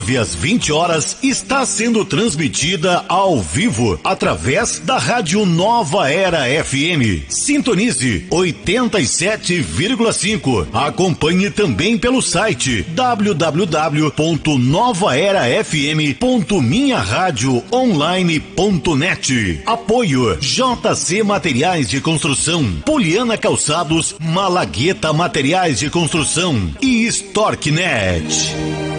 às 20 horas, está sendo transmitida ao vivo através da Rádio Nova Era FM. Sintonize 87,5. Acompanhe também pelo site www.novaerafm.minharadioonline.net. Apoio JC Materiais de Construção, Poliana Calçados, Malagueta Materiais de Construção e Storknet.